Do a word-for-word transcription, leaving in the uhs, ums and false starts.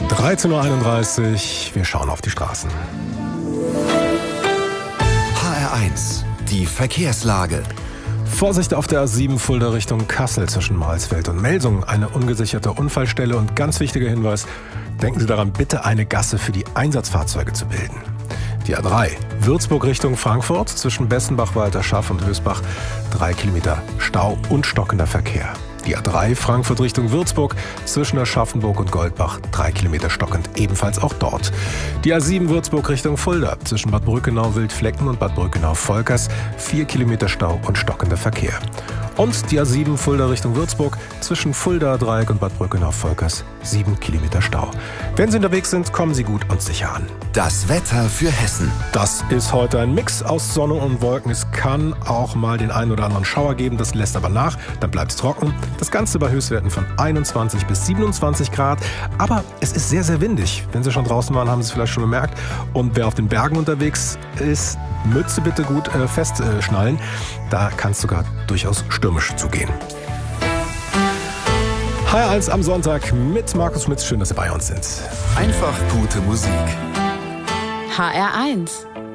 dreizehn Uhr einunddreißig, wir schauen auf die Straßen. H R eins, die Verkehrslage. Vorsicht auf der A sieben Fulda Richtung Kassel zwischen Mahlsfeld und Melsungen. Eine ungesicherte Unfallstelle und ganz wichtiger Hinweis, denken Sie daran, bitte eine Gasse für die Einsatzfahrzeuge zu bilden. Die A drei Würzburg Richtung Frankfurt zwischen Bessenbach, Walterschaff und Hösbach. Drei Kilometer Stau und stockender Verkehr. Die A drei Frankfurt Richtung Würzburg zwischen Aschaffenburg und Goldbach. Drei Kilometer stockend, ebenfalls auch dort. Die A sieben Würzburg Richtung Fulda zwischen Bad Brückenau, Wildflecken und Bad Brückenau, Volkers. Vier Kilometer Stau und stockender Verkehr. Und die A sieben Fulda Richtung Würzburg zwischen Fulda Dreieck und Bad Brückenau, Volkers. Sieben Kilometer Stau. Wenn Sie unterwegs sind, kommen Sie gut und sicher an. Das Wetter für Hessen. Das ist heute ein Mix aus Sonne und Wolken. Es kann auch mal den einen oder anderen Schauer geben, das lässt aber nach, dann bleibt es trocken. Das Ganze bei Höchstwerten von einundzwanzig bis siebenundzwanzig Grad. Aber es ist sehr, sehr windig. Wenn Sie schon draußen waren, haben Sie es vielleicht schon gemerkt. Und wer auf den Bergen unterwegs ist, Mütze bitte gut äh, festschnallen. Äh, da kann es sogar durchaus stürmisch zugehen. H R eins am Sonntag mit Markus Schmitz. Schön, dass Sie bei uns sind. Einfach gute Musik. H R eins